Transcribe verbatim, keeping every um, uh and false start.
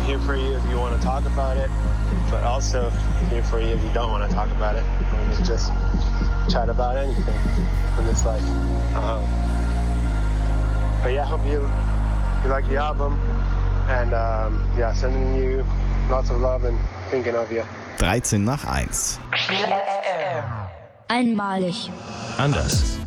here for you if you want to talk about it, but also here for you if you don't want to talk about it. We can just chat about anything in this life. Um, but yeah, I hope you you like the album, and um, yeah, sending you lots of love and thinking of you. dreizehn nach eins. Einmalig. Anders.